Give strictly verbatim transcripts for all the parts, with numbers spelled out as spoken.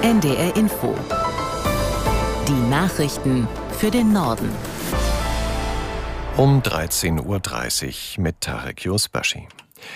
N D R Info. Die Nachrichten für den Norden. Um dreizehn Uhr dreißig mit Tarek Yusbashi.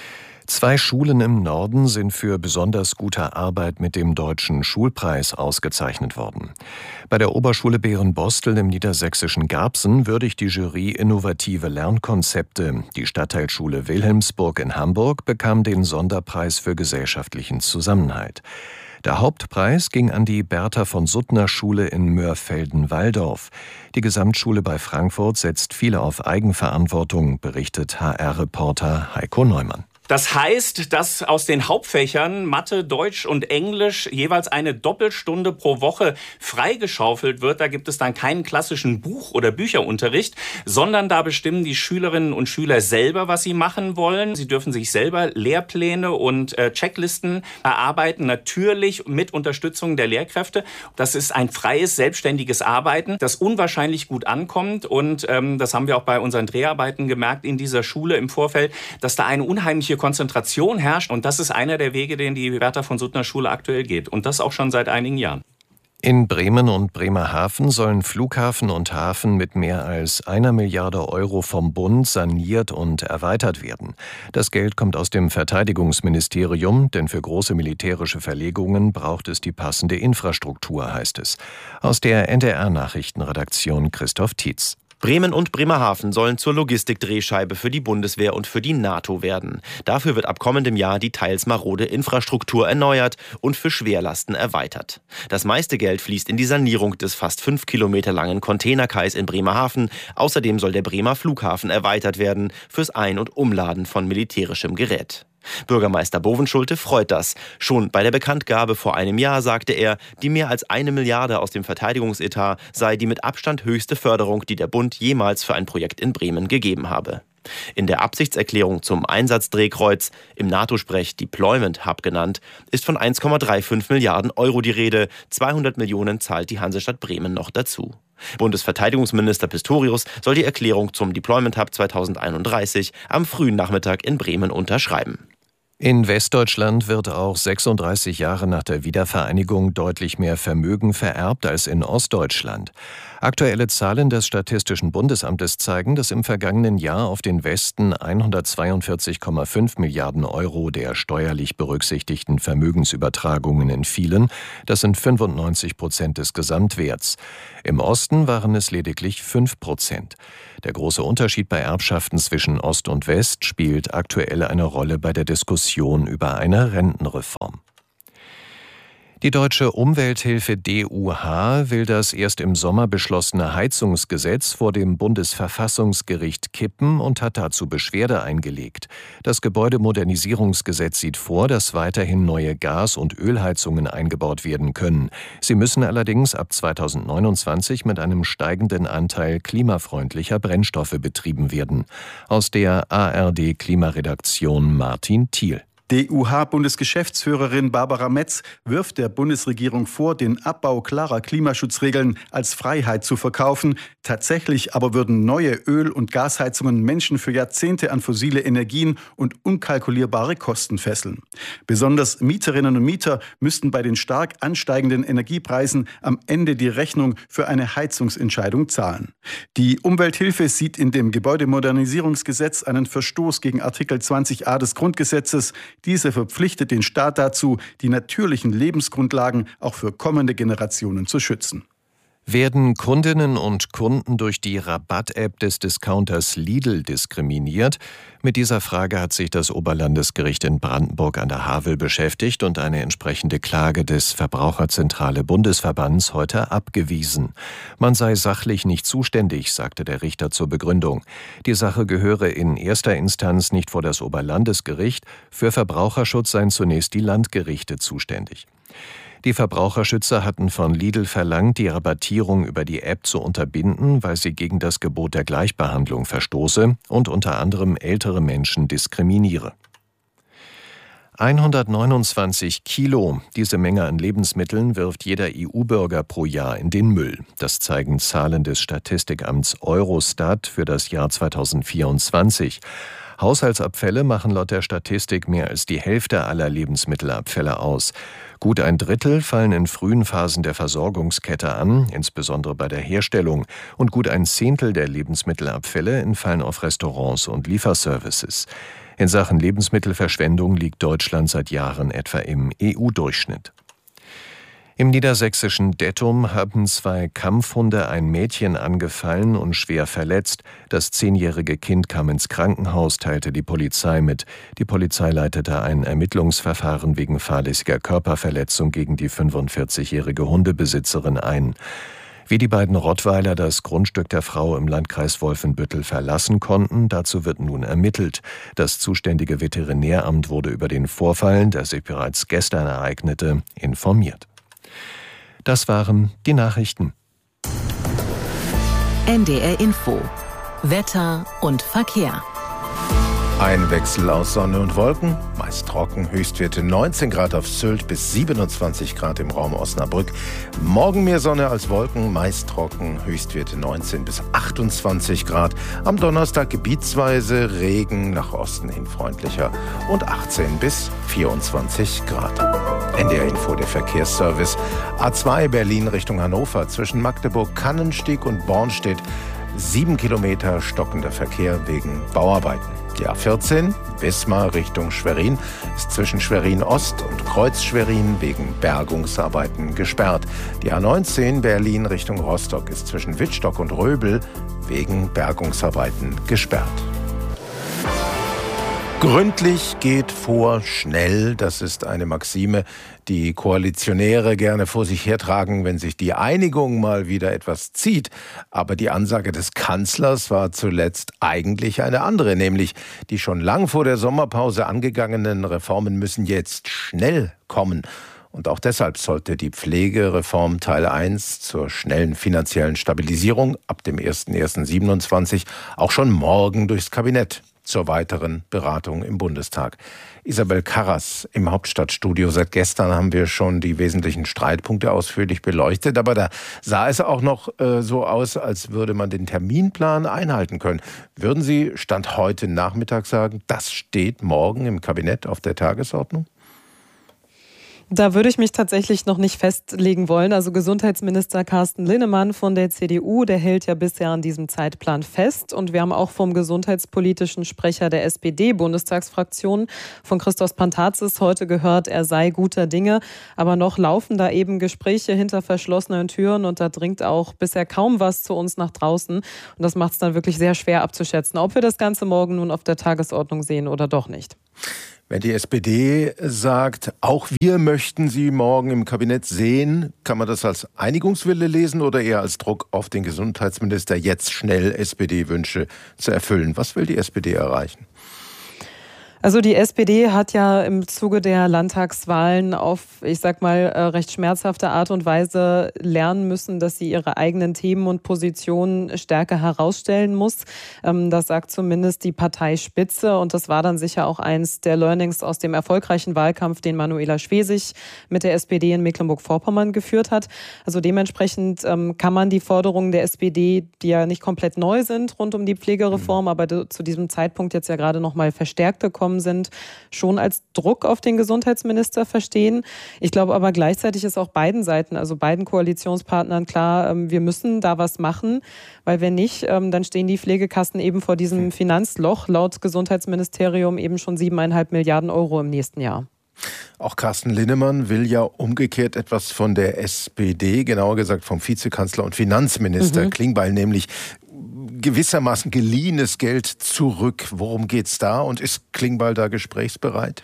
Zwei Schulen im Norden sind für besonders gute Arbeit mit dem Deutschen Schulpreis ausgezeichnet worden. Bei der Oberschule Bärenbostel im niedersächsischen Garbsen würdigt die Jury innovative Lernkonzepte. Die Stadtteilschule Wilhelmsburg in Hamburg bekam den Sonderpreis für gesellschaftlichen Zusammenhalt. Der Hauptpreis ging an die Bertha-von-Suttner-Schule in Mörfelden-Walldorf. Die Gesamtschule bei Frankfurt setzt viele auf Eigenverantwortung, berichtet H R-Reporter Heiko Neumann. Das heißt, dass aus den Hauptfächern Mathe, Deutsch und Englisch jeweils eine Doppelstunde pro Woche freigeschaufelt wird. Da gibt es dann keinen klassischen Buch- oder Bücherunterricht, sondern da bestimmen die Schülerinnen und Schüler selber, was sie machen wollen. Sie dürfen sich selber Lehrpläne und äh, Checklisten erarbeiten, natürlich mit Unterstützung der Lehrkräfte. Das ist ein freies, selbstständiges Arbeiten, das unwahrscheinlich gut ankommt. Und ähm, das haben wir auch bei unseren Dreharbeiten gemerkt in dieser Schule im Vorfeld, dass da eine unheimliche Konzentration herrscht. Und das ist einer der Wege, den die Bertha-von-Suttner-Schule aktuell geht. Und das auch schon seit einigen Jahren. In Bremen und Bremerhaven sollen Flughafen und Hafen mit mehr als einer Milliarde Euro vom Bund saniert und erweitert werden. Das Geld kommt aus dem Verteidigungsministerium, denn für große militärische Verlegungen braucht es die passende Infrastruktur, heißt es. Aus der N D R-Nachrichtenredaktion Christoph Tietz. Bremen und Bremerhaven sollen zur Logistikdrehscheibe für die Bundeswehr und für die NATO werden. Dafür wird ab kommendem Jahr die teils marode Infrastruktur erneuert und für Schwerlasten erweitert. Das meiste Geld fließt in die Sanierung des fast fünf Kilometer langen Containerkais in Bremerhaven. Außerdem soll der Bremer Flughafen erweitert werden fürs Ein- und Umladen von militärischem Gerät. Bürgermeister Bovenschulte freut das. Schon bei der Bekanntgabe vor einem Jahr sagte er, die mehr als eine Milliarde aus dem Verteidigungsetat sei die mit Abstand höchste Förderung, die der Bund jemals für ein Projekt in Bremen gegeben habe. In der Absichtserklärung zum Einsatzdrehkreuz, im NATO-Sprech Deployment Hub genannt, ist von eins Komma fünfunddreißig Milliarden Euro die Rede. zweihundert Millionen zahlt die Hansestadt Bremen noch dazu. Bundesverteidigungsminister Pistorius soll die Erklärung zum Deployment Hub zweitausendeinunddreißig am frühen Nachmittag in Bremen unterschreiben. In Westdeutschland wird auch sechsunddreißig Jahre nach der Wiedervereinigung deutlich mehr Vermögen vererbt als in Ostdeutschland. Aktuelle Zahlen des Statistischen Bundesamtes zeigen, dass im vergangenen Jahr auf den Westen hundertzweiundvierzig Komma fünf Milliarden Euro der steuerlich berücksichtigten Vermögensübertragungen entfielen. Das sind fünfundneunzig Prozent des Gesamtwerts. Im Osten waren es lediglich fünf Prozent. Der große Unterschied bei Erbschaften zwischen Ost und West spielt aktuell eine Rolle bei der Diskussion über eine Rentenreform. Die deutsche Umwelthilfe D U H will das erst im Sommer beschlossene Heizungsgesetz vor dem Bundesverfassungsgericht kippen und hat dazu Beschwerde eingelegt. Das Gebäudemodernisierungsgesetz sieht vor, dass weiterhin neue Gas- und Ölheizungen eingebaut werden können. Sie müssen allerdings ab zweitausendneunundzwanzig mit einem steigenden Anteil klimafreundlicher Brennstoffe betrieben werden. Aus der A R D-Klimaredaktion Martin Thiel. D U H-Bundesgeschäftsführerin Barbara Metz wirft der Bundesregierung vor, den Abbau klarer Klimaschutzregeln als Freiheit zu verkaufen. Tatsächlich aber würden neue Öl- und Gasheizungen Menschen für Jahrzehnte an fossile Energien und unkalkulierbare Kosten fesseln. Besonders Mieterinnen und Mieter müssten bei den stark ansteigenden Energiepreisen am Ende die Rechnung für eine Heizungsentscheidung zahlen. Die Umwelthilfe sieht in dem Gebäudemodernisierungsgesetz einen Verstoß gegen Artikel zwanzig a des Grundgesetzes. Diese verpflichtet den Staat dazu, die natürlichen Lebensgrundlagen auch für kommende Generationen zu schützen. Werden Kundinnen und Kunden durch die Rabatt-App des Discounters Lidl diskriminiert? Mit dieser Frage hat sich das Oberlandesgericht in Brandenburg an der Havel beschäftigt und eine entsprechende Klage des Verbraucherzentrale Bundesverbands heute abgewiesen. Man sei sachlich nicht zuständig, sagte der Richter zur Begründung. Die Sache gehöre in erster Instanz nicht vor das Oberlandesgericht. Für Verbraucherschutz seien zunächst die Landgerichte zuständig. Die Verbraucherschützer hatten von Lidl verlangt, die Rabattierung über die App zu unterbinden, weil sie gegen das Gebot der Gleichbehandlung verstoße und unter anderem ältere Menschen diskriminiere. hundertneunundzwanzig Kilo. Diese Menge an Lebensmitteln wirft jeder E U-Bürger pro Jahr in den Müll. Das zeigen Zahlen des Statistikamts Eurostat für das Jahr zweitausendvierundzwanzig. Haushaltsabfälle machen laut der Statistik mehr als die Hälfte aller Lebensmittelabfälle aus. Gut ein Drittel fallen in frühen Phasen der Versorgungskette an, insbesondere bei der Herstellung, und gut ein Zehntel der Lebensmittelabfälle entfallen auf Restaurants und Lieferservices. In Sachen Lebensmittelverschwendung liegt Deutschland seit Jahren etwa im E U-Durchschnitt. Im niedersächsischen Dettum haben zwei Kampfhunde ein Mädchen angefallen und schwer verletzt. Das zehnjährige Kind kam ins Krankenhaus, teilte die Polizei mit. Die Polizei leitete ein Ermittlungsverfahren wegen fahrlässiger Körperverletzung gegen die fünfundvierzigjährige Hundebesitzerin ein. Wie die beiden Rottweiler das Grundstück der Frau im Landkreis Wolfenbüttel verlassen konnten, dazu wird nun ermittelt. Das zuständige Veterinäramt wurde über den Vorfall, der sich bereits gestern ereignete, informiert. Das waren die Nachrichten. N D R Info. Wetter und Verkehr. Ein Wechsel aus Sonne und Wolken, meist trocken, Höchstwerte neunzehn Grad auf Sylt bis siebenundzwanzig Grad im Raum Osnabrück. Morgen mehr Sonne als Wolken, meist trocken, Höchstwerte neunzehn bis achtundzwanzig Grad. Am Donnerstag gebietsweise Regen, nach Osten hin freundlicher und achtzehn bis vierundzwanzig Grad. N D R Info, der Verkehrsservice. A zwei Berlin Richtung Hannover zwischen Magdeburg, Kannensteg und Bornstedt. Sieben Kilometer stockender Verkehr wegen Bauarbeiten. Die A vierzehn Wismar Richtung Schwerin ist zwischen Schwerin Ost und Kreuz Schwerin wegen Bergungsarbeiten gesperrt. Die A neunzehn Berlin Richtung Rostock ist zwischen Wittstock und Röbel wegen Bergungsarbeiten gesperrt. Gründlich geht vor schnell. Das ist eine Maxime, die Koalitionäre gerne vor sich hertragen, wenn sich die Einigung mal wieder etwas zieht. Aber die Ansage des Kanzlers war zuletzt eigentlich eine andere, nämlich die schon lang vor der Sommerpause angegangenen Reformen müssen jetzt schnell kommen. Und auch deshalb sollte die Pflegereform Teil eins zur schnellen finanziellen Stabilisierung ab dem ersten ersten siebenundzwanzig auch schon morgen durchs Kabinett zur weiteren Beratung im Bundestag. Isabel Karras im Hauptstadtstudio. Seit gestern haben wir schon die wesentlichen Streitpunkte ausführlich beleuchtet, aber da sah es auch noch äh, so aus, als würde man den Terminplan einhalten können. Würden Sie Stand heute Nachmittag sagen, das steht morgen im Kabinett auf der Tagesordnung? Da würde ich mich tatsächlich noch nicht festlegen wollen. Also Gesundheitsminister Carsten Linnemann von der C D U, der hält ja bisher an diesem Zeitplan fest. Und wir haben auch vom gesundheitspolitischen Sprecher der S P D-Bundestagsfraktion, von Christos Pantazis, heute gehört, er sei guter Dinge. Aber noch laufen da eben Gespräche hinter verschlossenen Türen und da dringt auch bisher kaum was zu uns nach draußen. Und das macht es dann wirklich sehr schwer abzuschätzen, ob wir das Ganze morgen nun auf der Tagesordnung sehen oder doch nicht. Wenn die S P D sagt, auch wir möchten sie morgen im Kabinett sehen, kann man das als Einigungswille lesen oder eher als Druck auf den Gesundheitsminister, jetzt schnell S P D-Wünsche zu erfüllen? Was will die S P D erreichen? Also die S P D hat ja im Zuge der Landtagswahlen auf, ich sag mal, recht schmerzhafte Art und Weise lernen müssen, dass sie ihre eigenen Themen und Positionen stärker herausstellen muss. Das sagt zumindest die Parteispitze und das war dann sicher auch eins der Learnings aus dem erfolgreichen Wahlkampf, den Manuela Schwesig mit der S P D in Mecklenburg-Vorpommern geführt hat. Also dementsprechend kann man die Forderungen der S P D, die ja nicht komplett neu sind rund um die Pflegereform, mhm. aber zu diesem Zeitpunkt jetzt ja gerade noch mal verstärkt gekommen sind, schon als Druck auf den Gesundheitsminister verstehen. Ich glaube aber gleichzeitig ist auch beiden Seiten, also beiden Koalitionspartnern klar, wir müssen da was machen, weil wenn nicht, dann stehen die Pflegekassen eben vor diesem Finanzloch, laut Gesundheitsministerium eben schon siebeneinhalb Milliarden Euro im nächsten Jahr. Auch Carsten Linnemann will ja umgekehrt etwas von der S P D, genauer gesagt vom Vizekanzler und Finanzminister mhm. Klingbeil, nämlich gewissermaßen geliehenes Geld zurück. Worum geht's da und ist Klingbeil da gesprächsbereit?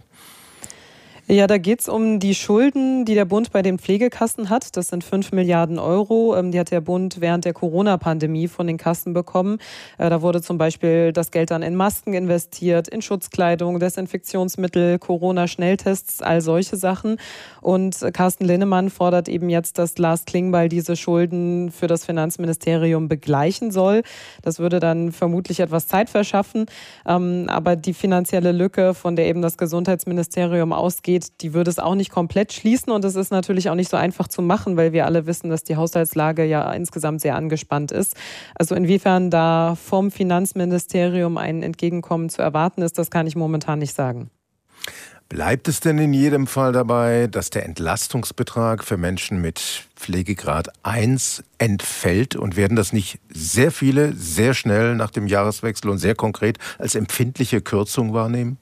Ja, da geht es um die Schulden, die der Bund bei den Pflegekassen hat. Das sind fünf Milliarden Euro. Die hat der Bund während der Corona-Pandemie von den Kassen bekommen. Da wurde zum Beispiel das Geld dann in Masken investiert, in Schutzkleidung, Desinfektionsmittel, Corona-Schnelltests, all solche Sachen. Und Carsten Linnemann fordert eben jetzt, dass Lars Klingbeil diese Schulden für das Finanzministerium begleichen soll. Das würde dann vermutlich etwas Zeit verschaffen. Aber die finanzielle Lücke, von der eben das Gesundheitsministerium ausgeht, die würde es auch nicht komplett schließen und es ist natürlich auch nicht so einfach zu machen, weil wir alle wissen, dass die Haushaltslage ja insgesamt sehr angespannt ist. Also inwiefern da vom Finanzministerium ein Entgegenkommen zu erwarten ist, das kann ich momentan nicht sagen. Bleibt es denn in jedem Fall dabei, dass der Entlastungsbetrag für Menschen mit Pflegegrad eins entfällt? Und werden das nicht sehr viele sehr schnell nach dem Jahreswechsel und sehr konkret als empfindliche Kürzung wahrnehmen?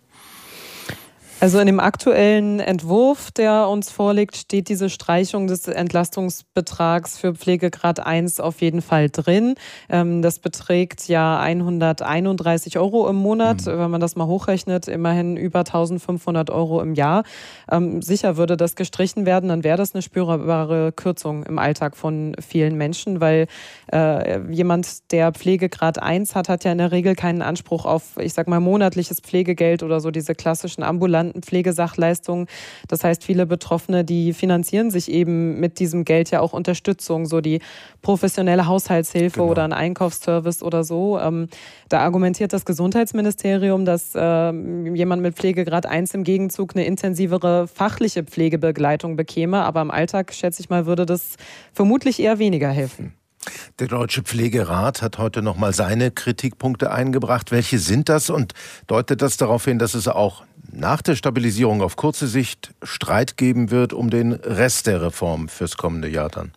Also in dem aktuellen Entwurf, der uns vorliegt, steht diese Streichung des Entlastungsbetrags für Pflegegrad eins auf jeden Fall drin. Das beträgt ja hunderteinunddreißig Euro im Monat, mhm. wenn man das mal hochrechnet, immerhin über eintausendfünfhundert Euro im Jahr. Sicher würde das gestrichen werden, dann wäre das eine spürbare Kürzung im Alltag von vielen Menschen, weil äh, jemand, der Pflegegrad eins hat, hat ja in der Regel keinen Anspruch auf, ich sag mal, monatliches Pflegegeld oder so diese klassischen ambulanten Pflegesachleistungen. Das heißt, viele Betroffene, die finanzieren sich eben mit diesem Geld ja auch Unterstützung, so die professionelle Haushaltshilfe genau. oder ein Einkaufsservice oder so. Ähm, da argumentiert das Gesundheitsministerium, dass äh, jemand mit Pflegegrad eins im Gegenzug eine intensivere fachliche Pflegebegleitung bekäme. Aber im Alltag, schätze ich mal, würde das vermutlich eher weniger helfen. Der Deutsche Pflegerat hat heute noch mal seine Kritikpunkte eingebracht. Welche sind das und deutet das darauf hin, dass es auch nach der Stabilisierung auf kurze Sicht Streit geben wird um den Rest der Reform fürs kommende Jahr dann?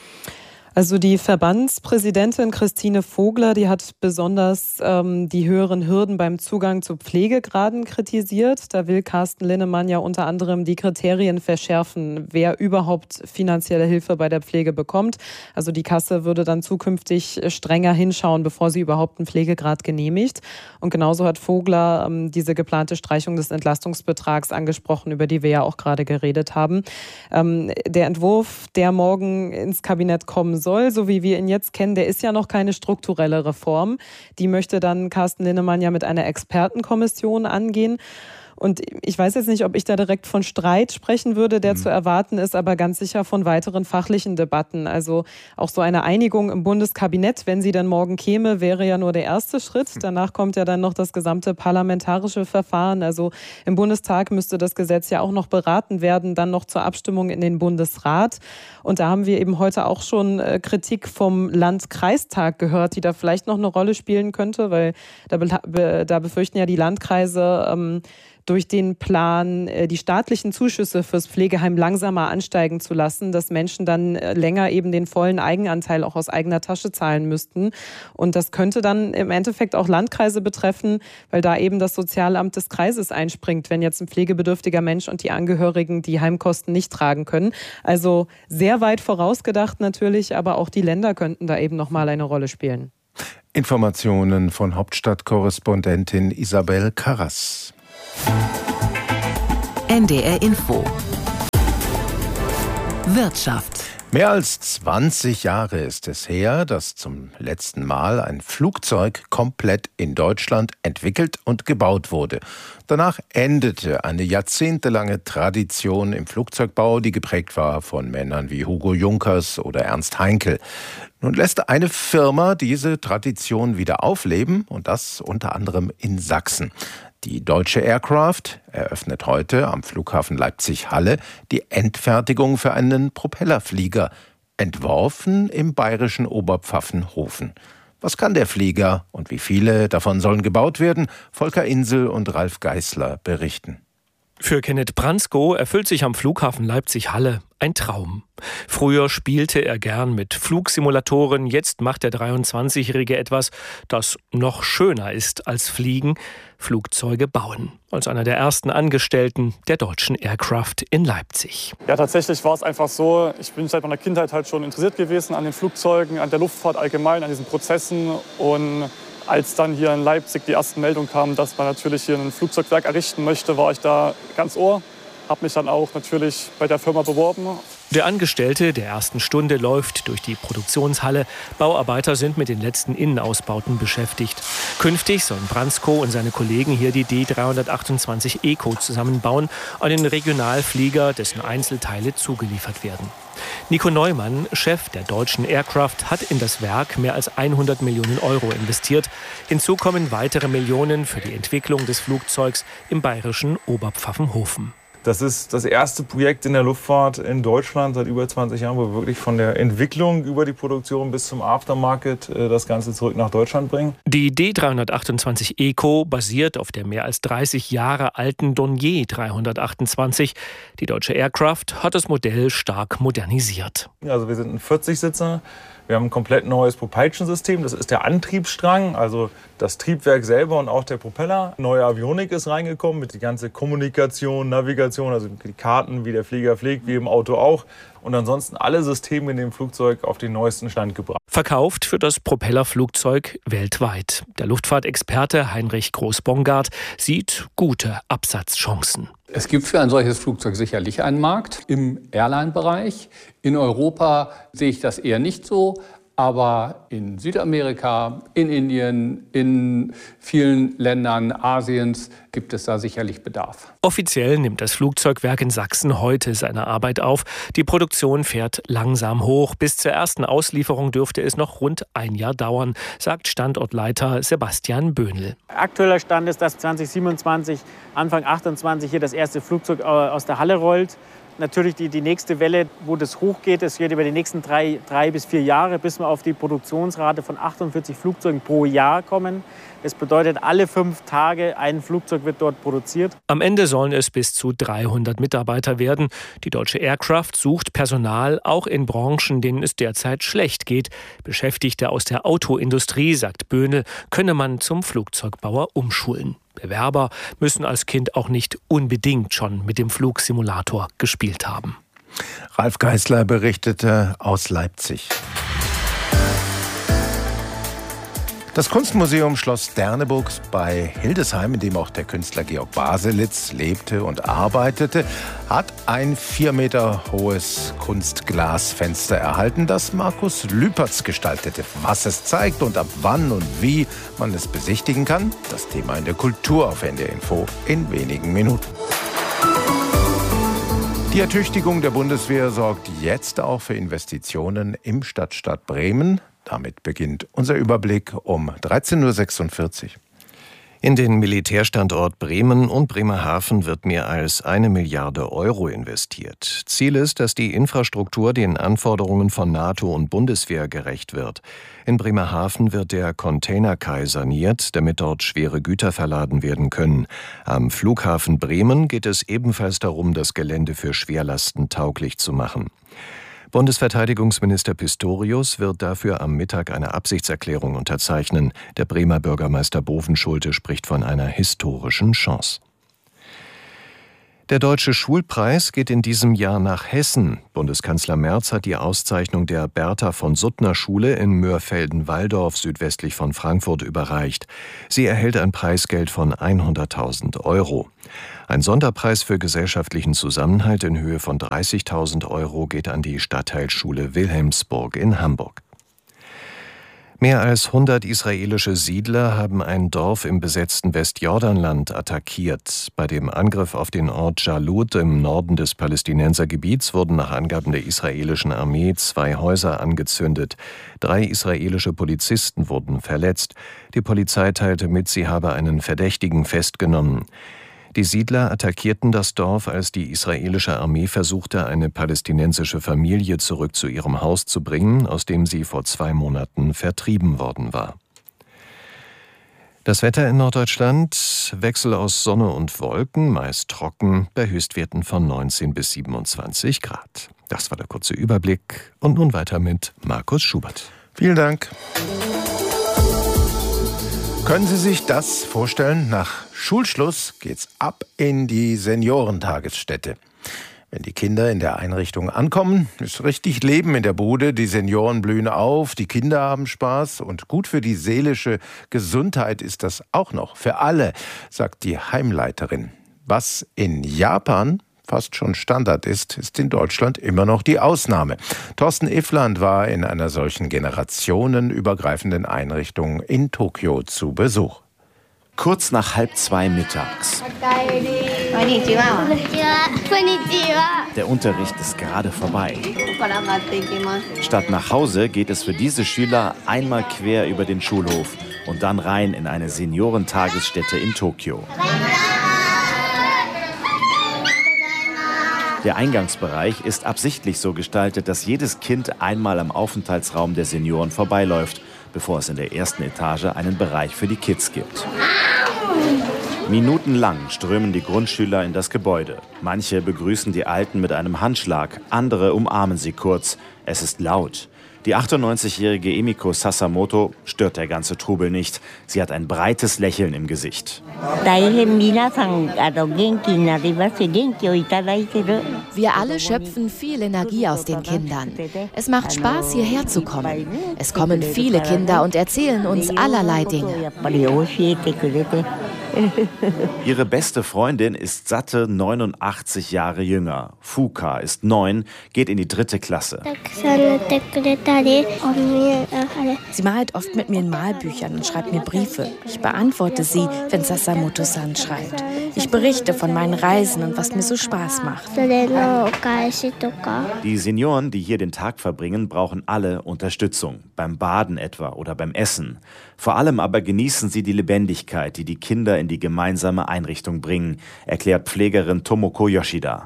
Also die Verbandspräsidentin Christine Vogler, die hat besonders ähm, die höheren Hürden beim Zugang zu Pflegegraden kritisiert. Da will Carsten Linnemann ja unter anderem die Kriterien verschärfen, wer überhaupt finanzielle Hilfe bei der Pflege bekommt. Also die Kasse würde dann zukünftig strenger hinschauen, bevor sie überhaupt einen Pflegegrad genehmigt. Und genauso hat Vogler ähm, diese geplante Streichung des Entlastungsbetrags angesprochen, über die wir ja auch gerade geredet haben. Ähm, der Entwurf, der morgen ins Kabinett kommen soll, so wie wir ihn jetzt kennen, der ist ja noch keine strukturelle Reform. Die möchte dann Carsten Linnemann ja mit einer Expertenkommission angehen. Und ich weiß jetzt nicht, ob ich da direkt von Streit sprechen würde, der mhm. zu erwarten ist, aber ganz sicher von weiteren fachlichen Debatten. Also auch so eine Einigung im Bundeskabinett, wenn sie dann morgen käme, wäre ja nur der erste Schritt. Danach kommt ja dann noch das gesamte parlamentarische Verfahren. Also im Bundestag müsste das Gesetz ja auch noch beraten werden, dann noch zur Abstimmung in den Bundesrat. Und da haben wir eben heute auch schon Kritik vom Landkreistag gehört, die da vielleicht noch eine Rolle spielen könnte, weil da, be- da befürchten ja die Landkreise, ähm, durch den Plan, die staatlichen Zuschüsse fürs Pflegeheim langsamer ansteigen zu lassen, dass Menschen dann länger eben den vollen Eigenanteil auch aus eigener Tasche zahlen müssten. Und das könnte dann im Endeffekt auch Landkreise betreffen, weil da eben das Sozialamt des Kreises einspringt, wenn jetzt ein pflegebedürftiger Mensch und die Angehörigen die Heimkosten nicht tragen können. Also sehr weit vorausgedacht natürlich, aber auch die Länder könnten da eben nochmal eine Rolle spielen. Informationen von Hauptstadtkorrespondentin Isabel Karras. N D R Info. Wirtschaft. Mehr als zwanzig Jahre ist es her, dass zum letzten Mal ein Flugzeug komplett in Deutschland entwickelt und gebaut wurde. Danach endete eine jahrzehntelange Tradition im Flugzeugbau, die geprägt war von Männern wie Hugo Junkers oder Ernst Heinkel. Nun lässt eine Firma diese Tradition wieder aufleben und das unter anderem in Sachsen. Die Deutsche Aircraft eröffnet heute am Flughafen Leipzig-Halle die Endfertigung für einen Propellerflieger, entworfen im bayerischen Oberpfaffenhofen. Was kann der Flieger und wie viele davon sollen gebaut werden? Volker Insel und Ralf Geißler berichten. Für Kenneth Bransko erfüllt sich am Flughafen Leipzig-Halle ein Traum. Früher spielte er gern mit Flugsimulatoren, jetzt macht der dreiundzwanzigjährige etwas, das noch schöner ist als Fliegen: Flugzeuge bauen. Als einer der ersten Angestellten der Deutschen Aircraft in Leipzig. Ja, tatsächlich war es einfach so, ich bin seit meiner Kindheit halt schon interessiert gewesen an den Flugzeugen, an der Luftfahrt allgemein, an diesen Prozessen. Und als dann hier in Leipzig die ersten Meldungen kamen, dass man natürlich hier ein Flugzeugwerk errichten möchte, war ich da ganz ohr. Habe mich dann auch natürlich bei der Firma beworben. Der Angestellte der ersten Stunde läuft durch die Produktionshalle. Bauarbeiter sind mit den letzten Innenausbauten beschäftigt. Künftig sollen Bransko und seine Kollegen hier die D dreihundertachtundzwanzig Eco zusammenbauen, einen Regionalflieger, dessen Einzelteile zugeliefert werden. Nico Neumann, Chef der Deutschen Aircraft, hat in das Werk mehr als hundert Millionen Euro investiert. Hinzu kommen weitere Millionen für die Entwicklung des Flugzeugs im bayerischen Oberpfaffenhofen. Das ist das erste Projekt in der Luftfahrt in Deutschland seit über zwanzig Jahren, wo wir wirklich von der Entwicklung über die Produktion bis zum Aftermarket das Ganze zurück nach Deutschland bringen. Die D dreihundertachtundzwanzig Eco basiert auf der mehr als dreißig Jahre alten Dornier dreihundertachtundzwanzig. Die Deutsche Aircraft hat das Modell stark modernisiert. Also wir sind ein vierzig-Sitzer. Wir haben ein komplett neues Propulsion-System. Das ist der Antriebsstrang, also das Triebwerk selber und auch der Propeller. Neue Avionik ist reingekommen mit die ganze Kommunikation, Navigation, also die Karten, wie der Flieger fliegt, wie im Auto auch. Und ansonsten alle Systeme in dem Flugzeug auf den neuesten Stand gebracht. Verkauft für das Propellerflugzeug weltweit. Der Luftfahrtexperte Heinrich Groß-Bongard sieht gute Absatzchancen. Es gibt für ein solches Flugzeug sicherlich einen Markt im Airline-Bereich. In Europa sehe ich das eher nicht so. Aber in Südamerika, in Indien, in vielen Ländern Asiens gibt es da sicherlich Bedarf. Offiziell nimmt das Flugzeugwerk in Sachsen heute seine Arbeit auf. Die Produktion fährt langsam hoch. Bis zur ersten Auslieferung dürfte es noch rund ein Jahr dauern, sagt Standortleiter Sebastian Böhnl. Aktueller Stand ist, dass zwanzig siebenundzwanzig, Anfang achtundzwanzig hier das erste Flugzeug aus der Halle rollt. Natürlich die, die nächste Welle, wo das hochgeht, das wird über die nächsten drei, drei bis vier Jahre, bis wir auf die Produktionsrate von achtundvierzig Flugzeugen pro Jahr kommen. Das bedeutet, alle fünf Tage ein Flugzeug wird dort produziert. Am Ende sollen es bis zu dreihundert Mitarbeiter werden. Die Deutsche Aircraft sucht Personal, auch in Branchen, denen es derzeit schlecht geht. Beschäftigte aus der Autoindustrie, sagt Böhnl, könne man zum Flugzeugbauer umschulen. Bewerber müssen als Kind auch nicht unbedingt schon mit dem Flugsimulator gespielt haben. Ralf Geißler berichtete aus Leipzig. Das Kunstmuseum Schloss Derneburg bei Hildesheim, in dem auch der Künstler Georg Baselitz lebte und arbeitete, hat ein vier Meter hohes Kunstglasfenster erhalten, das Markus Lüpertz gestaltete. Was es zeigt und ab wann und wie man es besichtigen kann, das Thema in der Kultur auf N D R Info in wenigen Minuten. Die Ertüchtigung der Bundeswehr sorgt jetzt auch für Investitionen im Stadtstaat Bremen. Damit beginnt unser Überblick um dreizehn Uhr sechsundvierzig. In den Militärstandort Bremen und Bremerhaven wird mehr als eine Milliarde Euro investiert. Ziel ist, dass die Infrastruktur den Anforderungen von NATO und Bundeswehr gerecht wird. In Bremerhaven wird der Containerkai saniert, damit dort schwere Güter verladen werden können. Am Flughafen Bremen geht es ebenfalls darum, das Gelände für Schwerlasten tauglich zu machen. Bundesverteidigungsminister Pistorius wird dafür am Mittag eine Absichtserklärung unterzeichnen. Der Bremer Bürgermeister Bovenschulte spricht von einer historischen Chance. Der Deutsche Schulpreis geht in diesem Jahr nach Hessen. Bundeskanzler Merz hat die Auszeichnung der Bertha von Suttner Schule in Mörfelden-Walldorf südwestlich von Frankfurt überreicht. Sie erhält ein Preisgeld von hunderttausend Euro. Ein Sonderpreis für gesellschaftlichen Zusammenhalt in Höhe von dreißigtausend Euro geht an die Stadtteilschule Wilhelmsburg in Hamburg. Mehr als hundert israelische Siedler haben ein Dorf im besetzten Westjordanland attackiert. Bei dem Angriff auf den Ort Jalut im Norden des Palästinensergebiets wurden nach Angaben der israelischen Armee zwei Häuser angezündet. Drei israelische Polizisten wurden verletzt. Die Polizei teilte mit, sie habe einen Verdächtigen festgenommen. Die Siedler attackierten das Dorf, als die israelische Armee versuchte, eine palästinensische Familie zurück zu ihrem Haus zu bringen, aus dem sie vor zwei Monaten vertrieben worden war. Das Wetter in Norddeutschland: Wechsel aus Sonne und Wolken, meist trocken, bei Höchstwerten von neunzehn bis siebenundzwanzig Grad. Das war der kurze Überblick. Und nun weiter mit Markus Schubert. Vielen Dank. Können Sie sich das vorstellen? Nach Schulschluss geht's ab in die Seniorentagesstätte. Wenn die Kinder in der Einrichtung ankommen, ist richtig Leben in der Bude. Die Senioren blühen auf, die Kinder haben Spaß und gut für die seelische Gesundheit ist das auch noch. Für alle, sagt die Heimleiterin. Was in Japan fast schon Standard ist, ist in Deutschland immer noch die Ausnahme. Thorsten Iffland war in einer solchen generationenübergreifenden Einrichtung in Tokio zu Besuch. Kurz nach halb zwei mittags. Der Unterricht ist gerade vorbei. Statt nach Hause geht es für diese Schüler einmal quer über den Schulhof und dann rein in eine Seniorentagesstätte in Tokio. Der Eingangsbereich ist absichtlich so gestaltet, dass jedes Kind einmal am Aufenthaltsraum der Senioren vorbeiläuft, bevor es in der ersten Etage einen Bereich für die Kids gibt. Minutenlang strömen die Grundschüler in das Gebäude. Manche begrüßen die Alten mit einem Handschlag, andere umarmen sie kurz. Es ist laut. Die achtundneunzigjährige Emiko Sasamoto stört der ganze Trubel nicht. Sie hat ein breites Lächeln im Gesicht. Wir alle schöpfen viel Energie aus den Kindern. Es macht Spaß, hierher zu kommen. Es kommen viele Kinder und erzählen uns allerlei Dinge. Ihre beste Freundin ist satte neunundachtzig Jahre jünger. Fuka ist neun, geht in die dritte Klasse. Sie malt oft mit mir in Malbüchern und schreibt mir Briefe. Ich beantworte sie, wenn Sasamoto-san schreibt. Ich berichte von meinen Reisen und was mir so Spaß macht. Die Senioren, die hier den Tag verbringen, brauchen alle Unterstützung. Beim Baden etwa oder beim Essen. Vor allem aber genießen sie die Lebendigkeit, die die Kinder in die gemeinsame Einrichtung bringen, erklärt Pflegerin Tomoko Yoshida.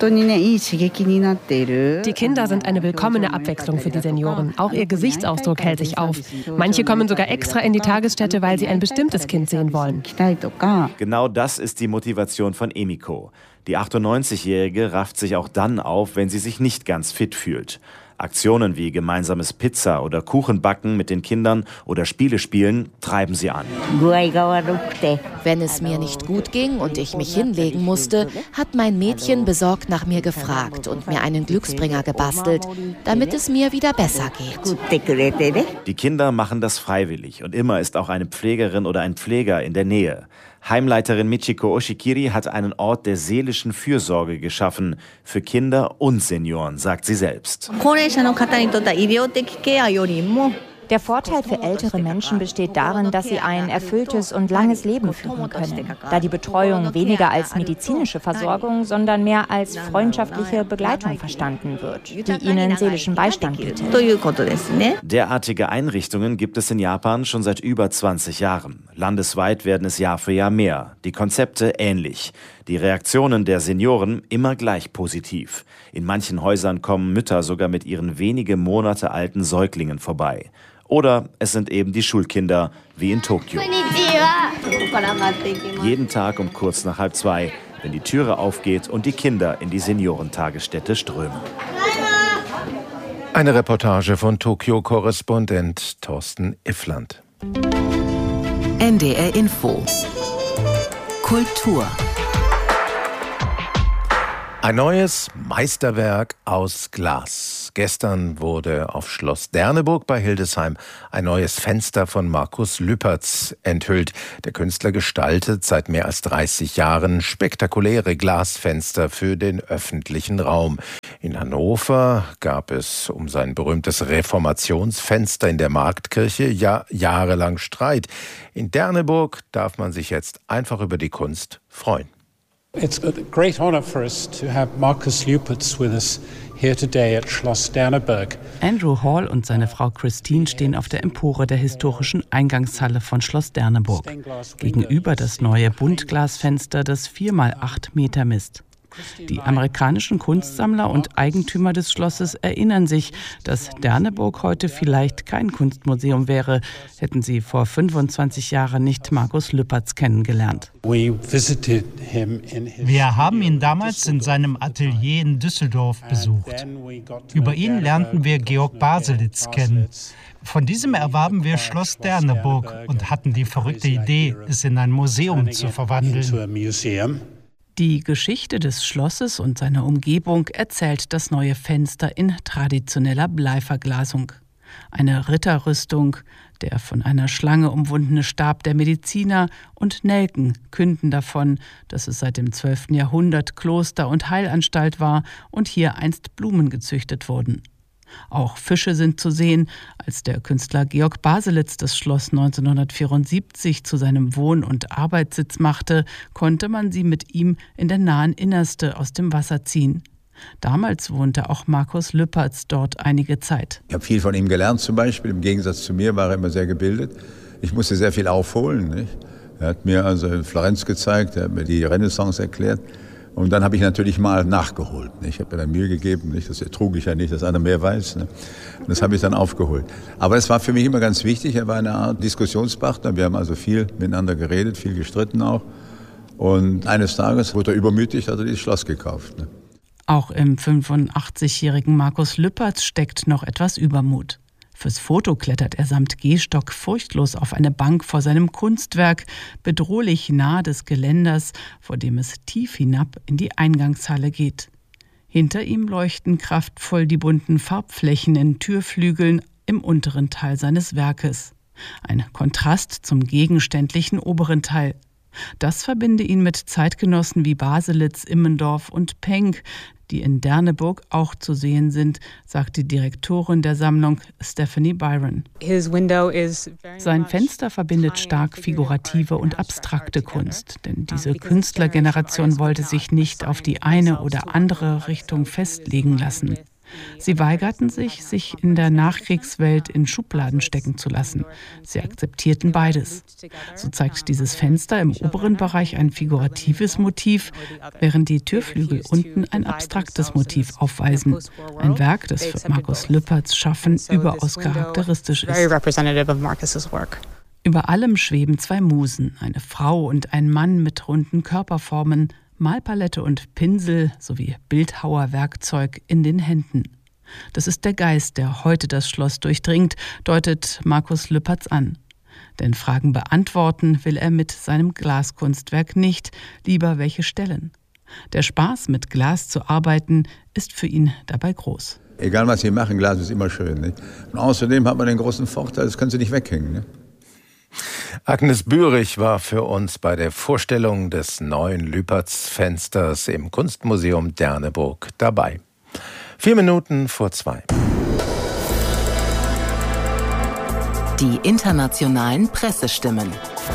Die Kinder sind eine willkommene Abwechslung für die Senioren. Auch ihr Gesichtsausdruck hält sich auf. Manche kommen sogar extra in die Tagesstätte, weil sie ein bestimmtes Kind sehen wollen. Genau das ist die Motivation von Emiko. Die achtundneunzigjährige rafft sich auch dann auf, wenn sie sich nicht ganz fit fühlt. Aktionen wie gemeinsames Pizza- oder Kuchenbacken mit den Kindern oder Spiele spielen treiben sie an. Wenn es mir nicht gut ging und ich mich hinlegen musste, hat mein Mädchen besorgt nach mir gefragt und mir einen Glücksbringer gebastelt, damit es mir wieder besser geht. Die Kinder machen das freiwillig und immer ist auch eine Pflegerin oder ein Pfleger in der Nähe. Heimleiterin Michiko Oshikiri hat einen Ort der seelischen Fürsorge geschaffen, für Kinder und Senioren, sagt sie selbst. Der Vorteil für ältere Menschen besteht darin, dass sie ein erfülltes und langes Leben führen können, da die Betreuung weniger als medizinische Versorgung, sondern mehr als freundschaftliche Begleitung verstanden wird, die ihnen seelischen Beistand bietet. Derartige Einrichtungen gibt es in Japan schon seit über zwanzig Jahren. Landesweit werden es Jahr für Jahr mehr, die Konzepte ähnlich. Die Reaktionen der Senioren immer gleich positiv. In manchen Häusern kommen Mütter sogar mit ihren wenige Monate alten Säuglingen vorbei. Oder es sind eben die Schulkinder, wie in Tokio. Jeden Tag um kurz nach halb zwei, wenn die Türe aufgeht und die Kinder in die Seniorentagesstätte strömen. Eine Reportage von Tokio-Korrespondent Thorsten Iffland. N D R Info. Kultur. Ein neues Meisterwerk aus Glas. Gestern wurde auf Schloss Derneburg bei Hildesheim ein neues Fenster von Markus Lüpertz enthüllt. Der Künstler gestaltet seit mehr als dreißig Jahren spektakuläre Glasfenster für den öffentlichen Raum. In Hannover gab es um sein berühmtes Reformationsfenster in der Marktkirche ja jahrelang Streit. In Derneburg darf man sich jetzt einfach über die Kunst freuen. It's a great honor for us to have Markus Lüpertz with us here today at Schloss Derneburg. Andrew Hall und seine Frau Christine stehen auf der Empore der historischen Eingangshalle von Schloss Derneburg. Gegenüber das neue Buntglasfenster, das vier mal acht Meter misst. Die amerikanischen Kunstsammler und Eigentümer des Schlosses erinnern sich, dass Derneburg heute vielleicht kein Kunstmuseum wäre, hätten sie vor fünfundzwanzig Jahren nicht Markus Lüpertz kennengelernt. Wir haben ihn damals in seinem Atelier in Düsseldorf besucht. Über ihn lernten wir Georg Baselitz kennen. Von diesem erwarben wir Schloss Derneburg und hatten die verrückte Idee, es in ein Museum zu verwandeln. Die Geschichte des Schlosses und seiner Umgebung erzählt das neue Fenster in traditioneller Bleiverglasung. Eine Ritterrüstung, der von einer Schlange umwundene Stab der Mediziner und Nelken künden davon, dass es seit dem zwölften Jahrhundert Kloster und Heilanstalt war und hier einst Blumen gezüchtet wurden. Auch Fische sind zu sehen. Als der Künstler Georg Baselitz das Schloss neunzehnhundertvierundsiebzig zu seinem Wohn- und Arbeitssitz machte, konnte man sie mit ihm in der nahen Innerste aus dem Wasser ziehen. Damals wohnte auch Markus Lüpertz dort einige Zeit. Ich habe viel von ihm gelernt zum Beispiel. Im Gegensatz zu mir war er immer sehr gebildet. Ich musste sehr viel aufholen. Nicht? Er hat mir also in Florenz gezeigt, er hat mir die Renaissance erklärt. Und dann habe ich natürlich mal nachgeholt. Ich habe mir dann Mühe gegeben, nicht? Das ertrug ich ja nicht, dass einer mehr weiß. Ne? Und das habe ich dann aufgeholt. Aber es war für mich immer ganz wichtig. Er war eine Art Diskussionspartner. Wir haben also viel miteinander geredet, viel gestritten auch. Und eines Tages wurde er übermütig, hat er dieses Schloss gekauft. Ne? Auch im fünfundachtzigjährigen Markus Lüpertz steckt noch etwas Übermut. Fürs Foto klettert er samt Gehstock furchtlos auf eine Bank vor seinem Kunstwerk, bedrohlich nahe des Geländers, vor dem es tief hinab in die Eingangshalle geht. Hinter ihm leuchten kraftvoll die bunten Farbflächen in Türflügeln im unteren Teil seines Werkes. Ein Kontrast zum gegenständlichen oberen Teil. Das verbinde ihn mit Zeitgenossen wie Baselitz, Immendorf und Penck, die in Derneburg auch zu sehen sind, sagt die Direktorin der Sammlung Stephanie Byron. Sein Fenster verbindet stark figurative und abstrakte Kunst, denn diese Künstlergeneration wollte sich nicht auf die eine oder andere Richtung festlegen lassen. Sie weigerten sich, sich in der Nachkriegswelt in Schubladen stecken zu lassen. Sie akzeptierten beides. So zeigt dieses Fenster im oberen Bereich ein figuratives Motiv, während die Türflügel unten ein abstraktes Motiv aufweisen. Ein Werk, das für Markus Lüpertz Schaffen überaus charakteristisch ist. Über allem schweben zwei Musen, eine Frau und ein Mann mit runden Körperformen, Malpalette und Pinsel sowie Bildhauerwerkzeug in den Händen. Das ist der Geist, der heute das Schloss durchdringt, deutet Markus Lüpertz an. Denn Fragen beantworten will er mit seinem Glaskunstwerk nicht, lieber welche stellen. Der Spaß, mit Glas zu arbeiten, ist für ihn dabei groß. Egal was Sie machen, Glas ist immer schön. Nicht? Und außerdem hat man den großen Vorteil, das können Sie nicht weghängen. Ne? Agnes Bührig war für uns bei der Vorstellung des neuen Lüpertz-Fensters im Kunstmuseum Derneburg dabei. Vier Minuten vor zwei. Die internationalen Pressestimmen.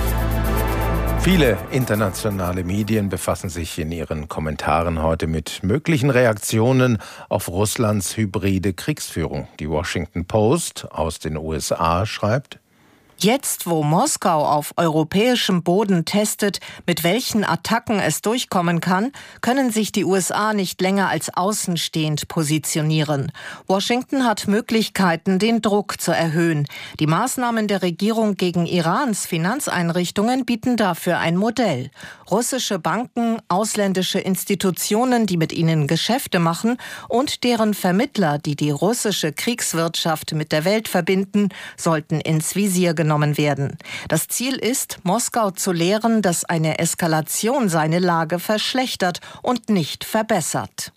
Viele internationale Medien befassen sich in ihren Kommentaren heute mit möglichen Reaktionen auf Russlands hybride Kriegsführung. Die Washington Post aus den U S A schreibt: Jetzt, wo Moskau auf europäischem Boden testet, mit welchen Attacken es durchkommen kann, können sich die U S A nicht länger als außenstehend positionieren. Washington hat Möglichkeiten, den Druck zu erhöhen. Die Maßnahmen der Regierung gegen Irans Finanzeinrichtungen bieten dafür ein Modell. Russische Banken, ausländische Institutionen, die mit ihnen Geschäfte machen, und deren Vermittler, die die russische Kriegswirtschaft mit der Welt verbinden, sollten ins Visier genommen genommen werden. Das Ziel ist, Moskau zu lehren, dass eine Eskalation seine Lage verschlechtert und nicht verbessert.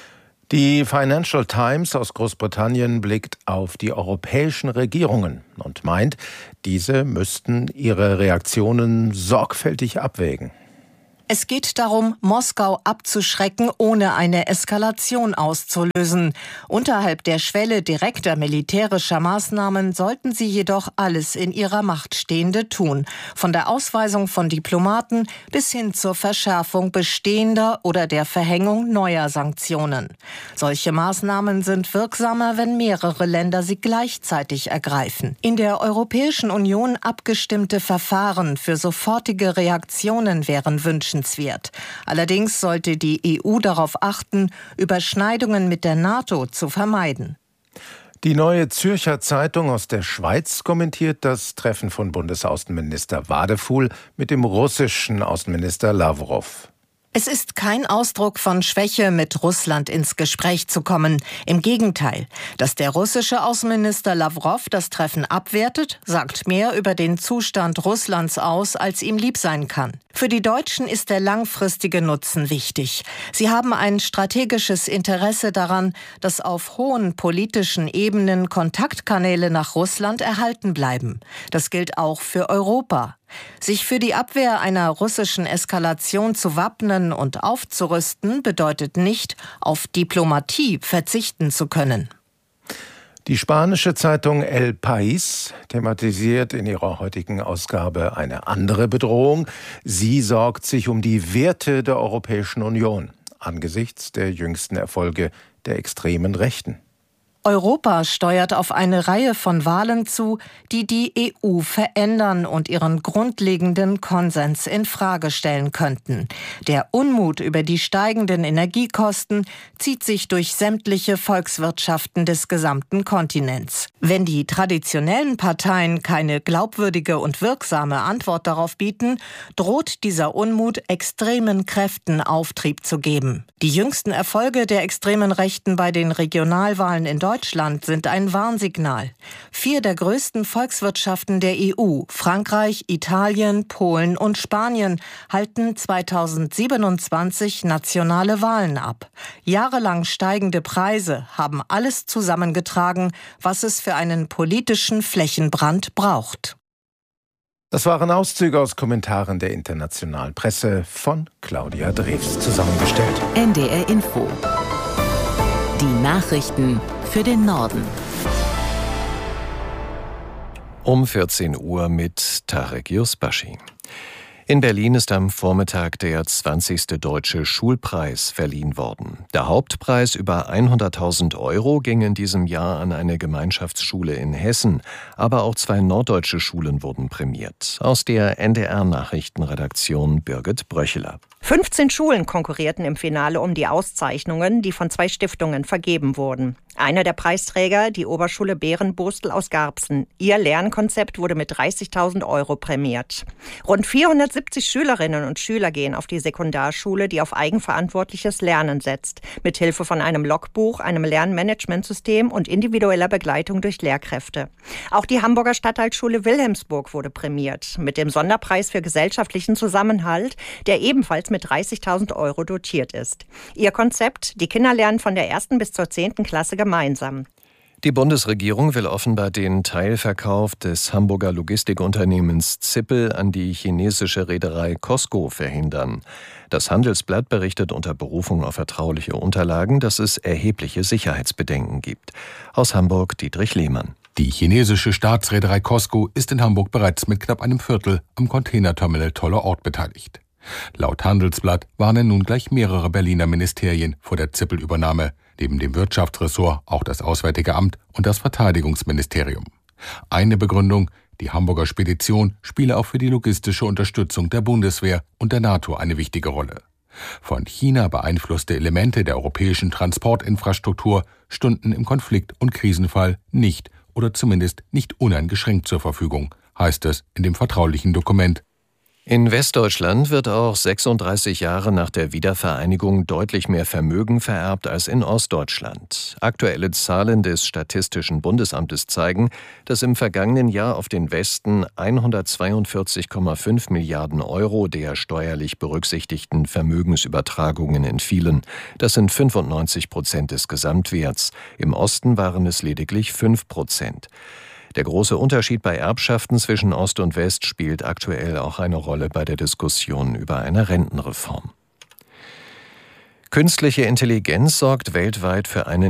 Die Financial Times aus Großbritannien blickt auf die europäischen Regierungen und meint, diese müssten ihre Reaktionen sorgfältig abwägen. Es geht darum, Moskau abzuschrecken, ohne eine Eskalation auszulösen. Unterhalb der Schwelle direkter militärischer Maßnahmen sollten sie jedoch alles in ihrer Macht Stehende tun. Von der Ausweisung von Diplomaten bis hin zur Verschärfung bestehender oder der Verhängung neuer Sanktionen. Solche Maßnahmen sind wirksamer, wenn mehrere Länder sie gleichzeitig ergreifen. In der Europäischen Union abgestimmte Verfahren für sofortige Reaktionen wären wünschenswert. Allerdings sollte die E U darauf achten, Überschneidungen mit der NATO zu vermeiden. Die Neue Zürcher Zeitung aus der Schweiz kommentiert das Treffen von Bundesaußenminister Wadefuhl mit dem russischen Außenminister Lavrov. Es ist kein Ausdruck von Schwäche, mit Russland ins Gespräch zu kommen. Im Gegenteil, dass der russische Außenminister Lavrov das Treffen abwertet, sagt mehr über den Zustand Russlands aus, als ihm lieb sein kann. Für die Deutschen ist der langfristige Nutzen wichtig. Sie haben ein strategisches Interesse daran, dass auf hohen politischen Ebenen Kontaktkanäle nach Russland erhalten bleiben. Das gilt auch für Europa. Sich für die Abwehr einer russischen Eskalation zu wappnen und aufzurüsten, bedeutet nicht, auf Diplomatie verzichten zu können. Die spanische Zeitung El País thematisiert in ihrer heutigen Ausgabe eine andere Bedrohung. Sie sorgt sich um die Werte der Europäischen Union angesichts der jüngsten Erfolge der extremen Rechten. Europa steuert auf eine Reihe von Wahlen zu, die die E U verändern und ihren grundlegenden Konsens in Frage stellen könnten. Der Unmut über die steigenden Energiekosten zieht sich durch sämtliche Volkswirtschaften des gesamten Kontinents. Wenn die traditionellen Parteien keine glaubwürdige und wirksame Antwort darauf bieten, droht dieser Unmut extremen Kräften Auftrieb zu geben. Die jüngsten Erfolge der extremen Rechten bei den Regionalwahlen in Deutschland Deutschland sind ein Warnsignal. Vier der größten Volkswirtschaften der E U, Frankreich, Italien, Polen und Spanien, halten zweitausendsiebenundzwanzig nationale Wahlen ab. Jahrelang steigende Preise haben alles zusammengetragen, was es für einen politischen Flächenbrand braucht. Das waren Auszüge aus Kommentaren der internationalen Presse von Claudia Drews zusammengestellt. N D R Info. Die Nachrichten für den Norden. Um vierzehn Uhr mit Tarek Yusbashi. In Berlin ist am Vormittag der zwanzigste Deutsche Schulpreis verliehen worden. Der Hauptpreis über hunderttausend Euro ging in diesem Jahr an eine Gemeinschaftsschule in Hessen. Aber auch zwei norddeutsche Schulen wurden prämiert. Aus der N D R-Nachrichtenredaktion Birgit Bröcheler. fünfzehn Schulen konkurrierten im Finale um die Auszeichnungen, die von zwei Stiftungen vergeben wurden. Einer der Preisträger, die Oberschule Bärenbostel aus Garbsen. Ihr Lernkonzept wurde mit dreißigtausend Euro prämiert. Rund vierhundertsiebzig Schülerinnen und Schüler gehen auf die Sekundarschule, die auf eigenverantwortliches Lernen setzt. Mithilfe von einem Logbuch, einem Lernmanagementsystem und individueller Begleitung durch Lehrkräfte. Auch die Hamburger Stadtteilschule Wilhelmsburg wurde prämiert. Mit dem Sonderpreis für gesellschaftlichen Zusammenhalt, der ebenfalls mit dreißigtausend Euro dotiert ist. Ihr Konzept: Die Kinder lernen von der ersten bis zur zehnten Klasse gemeinsam. Die Bundesregierung will offenbar den Teilverkauf des Hamburger Logistikunternehmens Zippel an die chinesische Reederei COSCO verhindern. Das Handelsblatt berichtet unter Berufung auf vertrauliche Unterlagen, dass es erhebliche Sicherheitsbedenken gibt. Aus Hamburg Dietrich Lehmann. Die chinesische Staatsreederei COSCO ist in Hamburg bereits mit knapp einem Viertel am Containerterminal Toller Ort beteiligt. Laut Handelsblatt warnen nun gleich mehrere Berliner Ministerien vor der Zippel-Übernahme, neben dem Wirtschaftsressort auch das Auswärtige Amt und das Verteidigungsministerium. Eine Begründung: Die Hamburger Spedition spiele auch für die logistische Unterstützung der Bundeswehr und der NATO eine wichtige Rolle. Von China beeinflusste Elemente der europäischen Transportinfrastruktur stünden im Konflikt- und Krisenfall nicht oder zumindest nicht uneingeschränkt zur Verfügung, heißt es in dem vertraulichen Dokument. In Westdeutschland wird auch sechsunddreißig Jahre nach der Wiedervereinigung deutlich mehr Vermögen vererbt als in Ostdeutschland. Aktuelle Zahlen des Statistischen Bundesamtes zeigen, dass im vergangenen Jahr auf den Westen hundertzweiundvierzig Komma fünf Milliarden Euro der steuerlich berücksichtigten Vermögensübertragungen entfielen. Das sind fünfundneunzig Prozent des Gesamtwerts. Im Osten waren es lediglich fünf Prozent. Der große Unterschied bei Erbschaften zwischen Ost und West spielt aktuell auch eine Rolle bei der Diskussion über eine Rentenreform. Künstliche Intelligenz sorgt weltweit für einen